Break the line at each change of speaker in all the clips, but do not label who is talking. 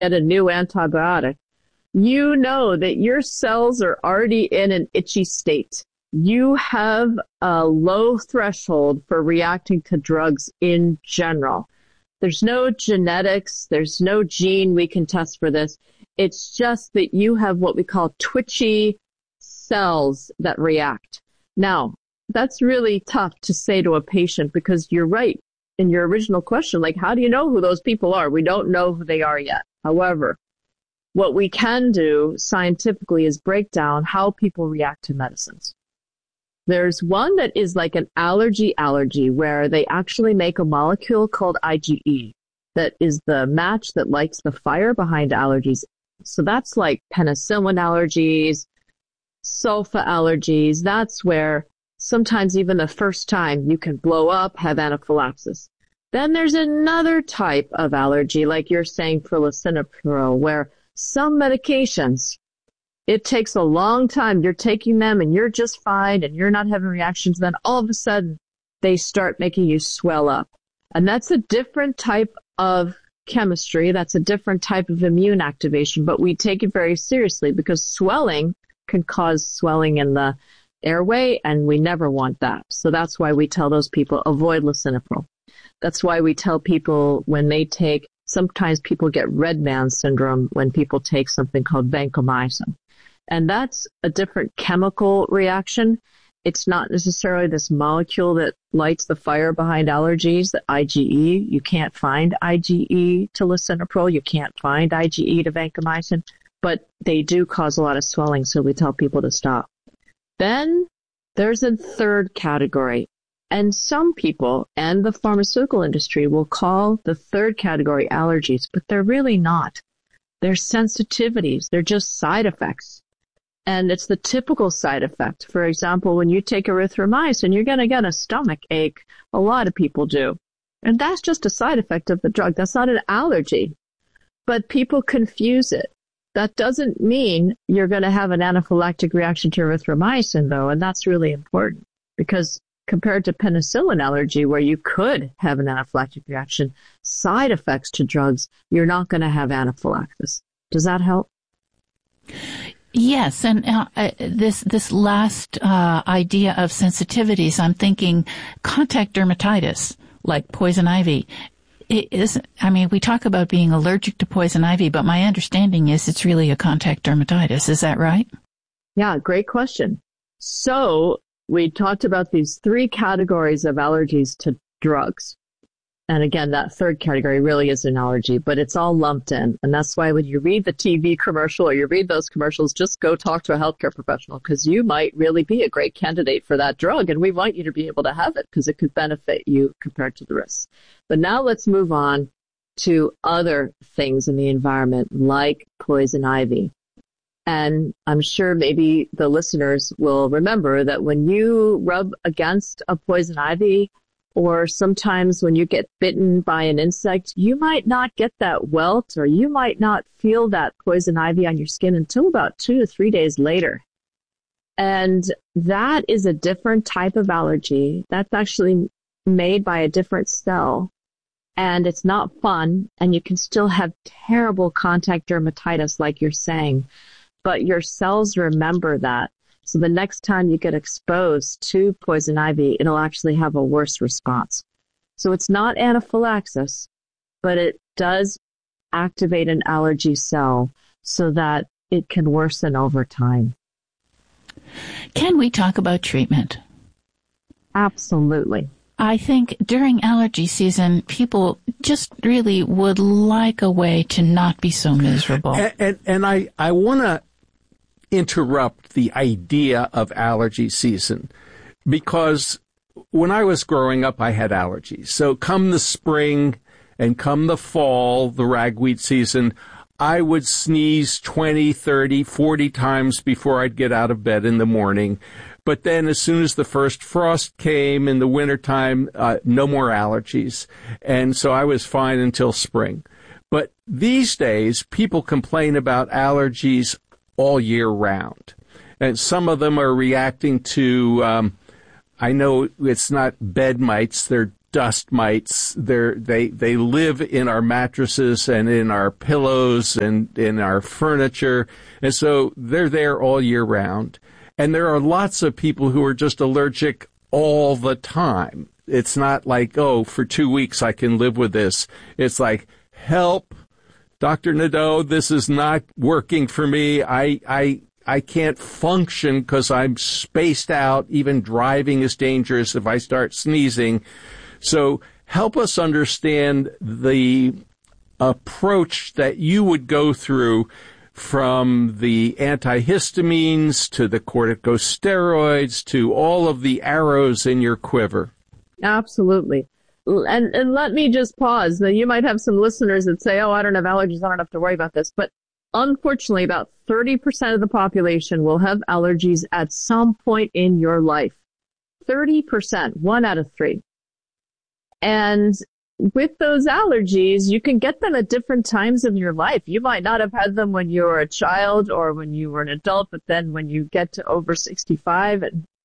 get a new antibiotic, you know that your cells are already in an itchy state. You have a low threshold for reacting to drugs in general. There's no genetics. There's no gene we can test for this. It's just that you have what we call twitchy cells that react. Now, that's really tough to say to a patient because you're right in your original question. Like, how do you know who those people are? We don't know who they are yet. However, what we can do scientifically is break down how people react to medicines. There's one that is like an allergy where they actually make a molecule called IgE that is the match that lights the fire behind allergies. So that's like penicillin allergies, sulfa allergies. That's where sometimes even the first time you can blow up, have anaphylaxis. Then there's another type of allergy, like you're saying for lisinopril, where some medications, it takes a long time. You're taking them and you're just fine and you're not having reactions. Then all of a sudden they start making you swell up. And that's a different type of chemistry. That's a different type of immune activation, but we take it very seriously because swelling can cause swelling in the airway and we never want that. So that's why we tell those people avoid lisinopril. That's why we tell people when they take, sometimes people get red man syndrome when people take something called vancomycin. And that's a different chemical reaction. It's not necessarily this molecule that lights the fire behind allergies, the IgE. You can't find IgE to lisinopril. You can't find IgE to vancomycin, but they do cause a lot of swelling, so we tell people to stop. Then there's a third category. And some people and the pharmaceutical industry will call the third category allergies, but they're really not. They're sensitivities. They're just side effects. And it's the typical side effect. For example, when you take erythromycin, you're going to get a stomach ache. A lot of people do. And that's just a side effect of the drug. That's not an allergy. But people confuse it. That doesn't mean you're going to have an anaphylactic reaction to erythromycin, though. And that's really important because compared to penicillin allergy, where you could have an anaphylactic reaction, side effects to drugs, you're not going to have anaphylaxis. Does that help?
Yes, and this last idea of sensitivities, I'm thinking contact dermatitis, like poison ivy. We talk about being allergic to poison ivy, but my understanding is it's really a contact dermatitis. Is that right?
Yeah, great question. So we talked about these three categories of allergies to drugs. And again, that third category really is an allergy, but it's all lumped in. And that's why when you read the TV commercial or you read those commercials, just go talk to a healthcare professional because you might really be a great candidate for that drug. And we want you to be able to have it because it could benefit you compared to the risks. But now let's move on to other things in the environment like poison ivy. And I'm sure maybe the listeners will remember that when you rub against a poison ivy, or sometimes when you get bitten by an insect, you might not get that welt or you might not feel that poison ivy on your skin until about 2 to 3 days later. And that is a different type of allergy. That's actually made by a different cell. And it's not fun. And you can still have terrible contact dermatitis like you're saying. But your cells remember that. So the next time you get exposed to poison ivy, it'll actually have a worse response. So it's not anaphylaxis, but it does activate an allergy cell so that it can worsen over time.
Can we talk about treatment?
Absolutely.
I think during allergy season, people just really would like a way to not be so miserable.
And I want to interrupt the idea of allergy season because when I was growing up, I had allergies. So come the spring and come the fall, the ragweed season, I would sneeze 20, 30, 40 times before I'd get out of bed in the morning. But then as soon as the first frost came in the wintertime, no more allergies. And so I was fine until spring. But these days, people complain about allergies all year round. And some of them are reacting to, I know it's not bed mites, they're dust mites. They live in our mattresses and in our pillows and in our furniture. And so they're there all year round. And there are lots of people who are just allergic all the time. It's not like, oh, for 2 weeks I can live with this. It's like, help, Dr. Nadeau, this is not working for me. I can't function because I'm spaced out. Even driving is dangerous if I start sneezing. So help us understand the approach that you would go through from the antihistamines to the corticosteroids to all of the arrows in your quiver.
Absolutely. And let me just pause. Now, you might have some listeners that say, oh, I don't have allergies, I don't have to worry about this. But unfortunately, about 30% of the population will have allergies at some point in your life. 30%, 1 out of 3. And with those allergies, you can get them at different times of your life. You might not have had them when you were a child or when you were an adult, but then when you get to over 65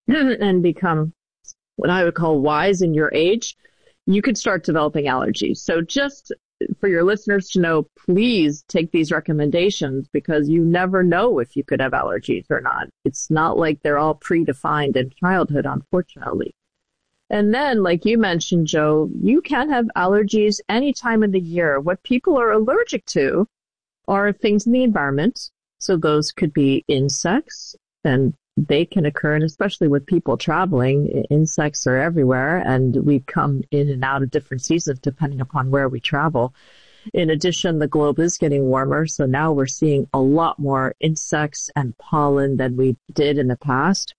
and become what I would call wise in your age, you could start developing allergies. So just for your listeners to know, please take these recommendations because you never know if you could have allergies or not. It's not like they're all predefined in childhood, unfortunately. And then, like you mentioned, Joe, you can have allergies any time of the year. What people are allergic to are things in the environment. So those could be insects, and they can occur, and especially with people traveling, insects are everywhere, and we come in and out of different seasons depending upon where we travel. In addition, the globe is getting warmer, so now we're seeing a lot more insects and pollen than we did in the past.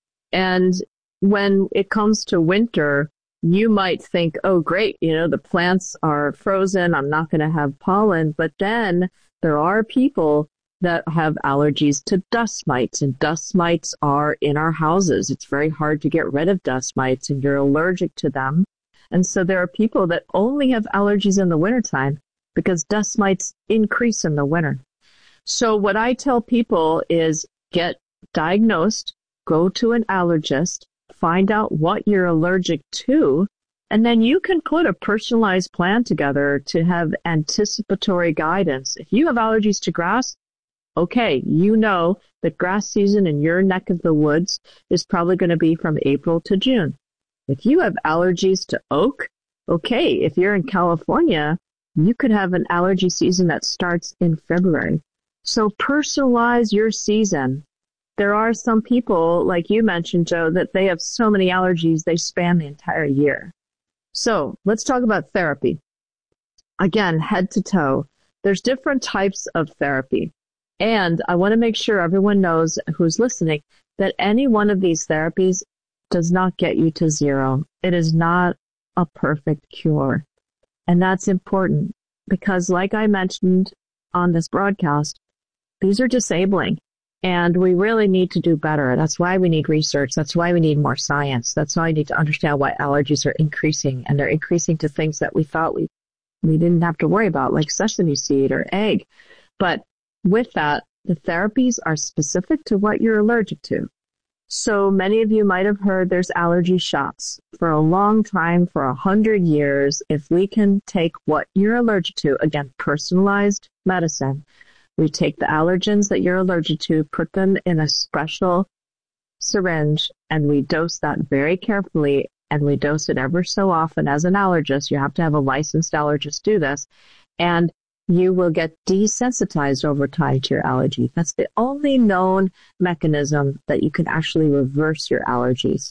And when it comes to winter, you might think, oh, great, the plants are frozen, I'm not going to have pollen. But then there are people that have allergies to dust mites, and dust mites are in our houses. It's very hard to get rid of dust mites, and you're allergic to them. And so there are people that only have allergies in the wintertime because dust mites increase in the winter. So what I tell people is get diagnosed, go to an allergist, find out what you're allergic to, and then you can put a personalized plan together to have anticipatory guidance. If you have allergies to grass, okay, you know that grass season in your neck of the woods is probably going to be from April to June. If you have allergies to oak, okay, if you're in California, you could have an allergy season that starts in February. So personalize your season. There are some people, like you mentioned, Joe, that they have so many allergies, they span the entire year. So let's talk about therapy. Again, head to toe. There's different types of therapy. And I want to make sure everyone knows who's listening that any one of these therapies does not get you to zero. It is not a perfect cure. And that's important because, like I mentioned on this broadcast, these are disabling. And we really need to do better. That's why we need research. That's why we need more science. That's why we need to understand why allergies are increasing. And they're increasing to things that we thought we didn't have to worry about, like sesame seed or egg. But with that, the therapies are specific to what you're allergic to. So many of you might have heard there's allergy shots. For a long time, for 100 years, if we can take what you're allergic to, again, personalized medicine, we take the allergens that you're allergic to, put them in a special syringe, and we dose that very carefully, and we dose it ever so often. As an allergist, you have to have a licensed allergist do this, and you will get desensitized over time to your allergy. That's the only known mechanism that you can actually reverse your allergies.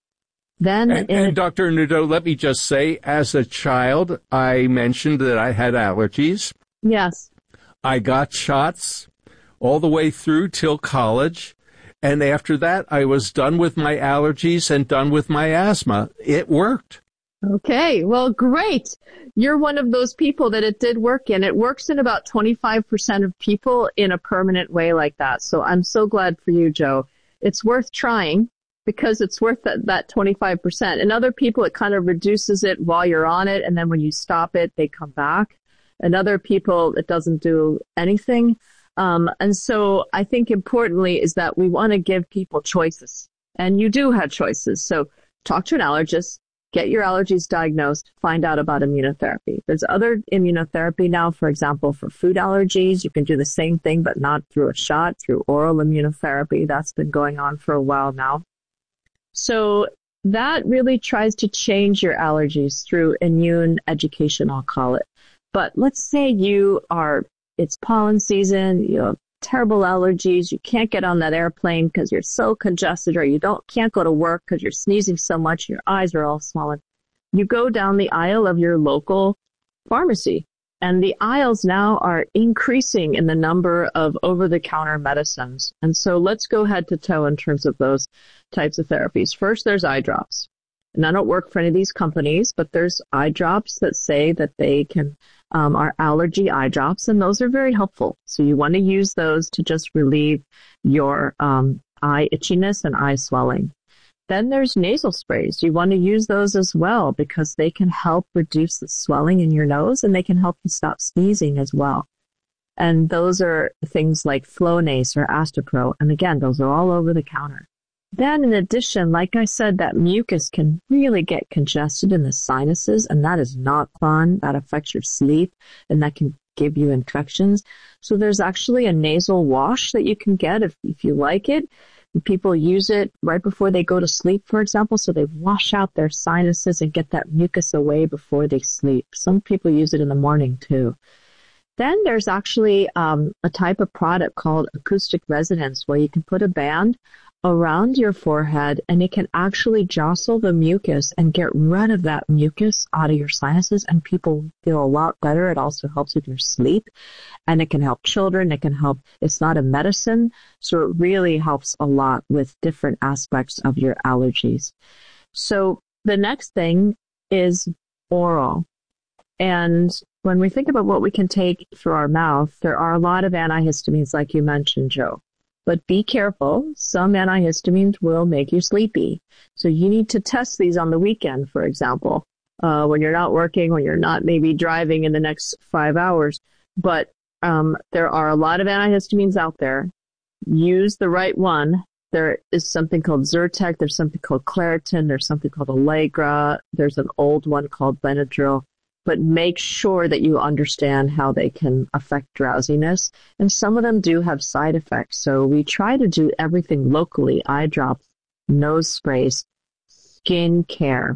Then,
and Dr. Nadeau, let me just say, as a child, I mentioned that I had allergies.
Yes.
I got shots all the way through till college. And after that, I was done with my allergies and done with my asthma. It worked.
Okay, well, great. You're one of those people that it did work in. It works in about 25% of people in a permanent way like that. So I'm so glad for you, Joe. It's worth trying because it's worth that 25%. In other people, it kind of reduces it while you're on it, and then when you stop it, they come back. And other people, it doesn't do anything. And so I think importantly is that we want to give people choices. And you do have choices. So talk to an allergist. get your allergies diagnosed, find out about immunotherapy. There's other immunotherapy now, for example, for food allergies. You can do the same thing, but not through a shot, through oral immunotherapy. That's been going on for a while now. So that really tries to change your allergies through immune education, I'll call it. But let's say it's pollen season, you have terrible allergies, you can't get on that airplane because you're so congested, or you can't go to work because you're sneezing so much, your eyes are all swollen. You go down the aisle of your local pharmacy, and the aisles now are increasing in the number of over-the-counter medicines. And so let's go head to toe in terms of those types of therapies. First, there's eye drops. And I don't work for any of these companies, but there's eye drops that say that they are allergy eye drops, and those are very helpful. So you want to use those to just relieve your eye itchiness and eye swelling. Then there's nasal sprays. You want to use those as well because they can help reduce the swelling in your nose, and they can help you stop sneezing as well. And those are things like Flonase or Astepro. And again, those are all over the counter. Then in addition, like I said, that mucus can really get congested in the sinuses, and that is not fun. That affects your sleep, and that can give you infections. So there's actually a nasal wash that you can get if you like it. People use it right before they go to sleep, for example, so they wash out their sinuses and get that mucus away before they sleep. Some people use it in the morning too. Then there's actually a type of product called acoustic resonance, where you can put a band around your forehead, and it can actually jostle the mucus and get rid of that mucus out of your sinuses, and people feel a lot better. It also helps with your sleep, and it can help children. It's not a medicine, so it really helps a lot with different aspects of your allergies. So the next thing is oral. And when we think about what we can take through our mouth, there are a lot of antihistamines, like you mentioned, Joe. But be careful. Some antihistamines will make you sleepy. So you need to test these on the weekend, for example, when you're not working, when you're not maybe driving in the next 5 hours. But there are a lot of antihistamines out there. Use the right one. There is something called Zyrtec. There's something called Claritin. There's something called Allegra. There's an old one called Benadryl. But make sure that you understand how they can affect drowsiness. And some of them do have side effects. So we try to do everything locally: eye drops, nose sprays, skin care,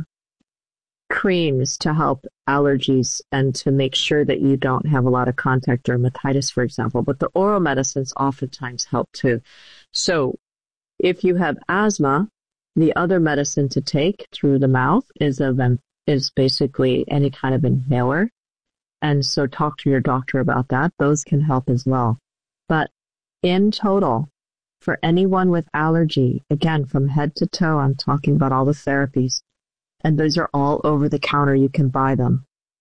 creams to help allergies and to make sure that you don't have a lot of contact dermatitis, for example. But the oral medicines oftentimes help too. So if you have asthma, the other medicine to take through the mouth is basically any kind of inhaler. And so talk to your doctor about that. Those can help as well. But in total, for anyone with allergy, again, from head to toe, I'm talking about all the therapies, and those are all over the counter. You can buy them.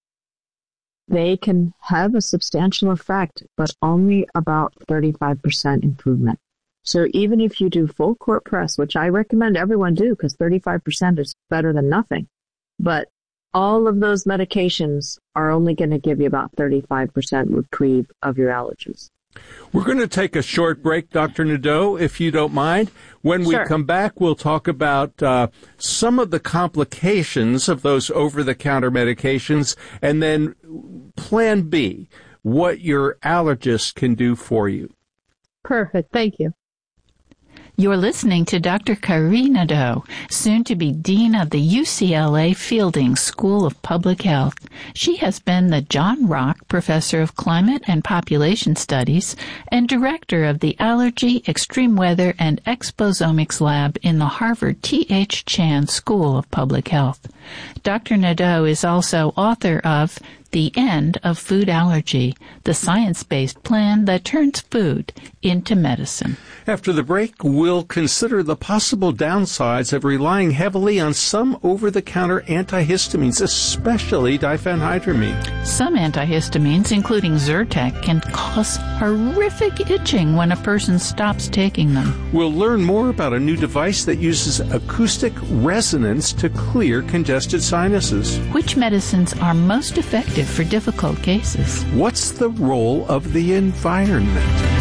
They can have a substantial effect, but only about 35% improvement. So even if you do full court press, which I recommend everyone do because 35% is better than nothing, but all of those medications are only going to give you about 35% reprieve of your allergies.
We're going to take a short break, Dr. Nadeau, if you don't mind. When we come back, we'll talk about some of the complications of those over-the-counter medications, and then Plan B, what your allergist can do for you.
Perfect. Thank you.
You're listening to Dr. Carrie Nadeau, soon to be Dean of the UCLA Fielding School of Public Health. She has been the John Rock Professor of Climate and Population Studies and Director of the Allergy, Extreme Weather, and Exposomics Lab in the Harvard T.H. Chan School of Public Health. Dr. Nadeau is also author of The End of Food Allergy, the science-based plan that turns food into medicine.
After the break, we'll consider the possible downsides of relying heavily on some over-the-counter antihistamines, especially diphenhydramine.
Some antihistamines, including Zyrtec, can cause horrific itching when a person stops taking them.
We'll learn more about a new device that uses acoustic resonance to clear congested sinuses.
Which medicines are most effective for difficult cases?
What's the role of the environment?